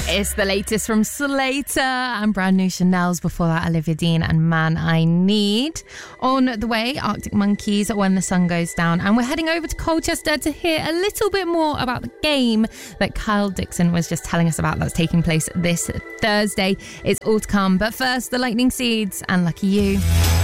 It's the latest from Slater and brand new Chanel's. Before that, Olivia Dean and Man I Need. On the way, Arctic Monkeys, When the Sun Goes Down. And we're heading over to Colchester to hear a little bit more about the game that Kyle Dixon was just telling us about that's taking place this Thursday. It's all to come. But first, the Lightning Seeds and Lucky You.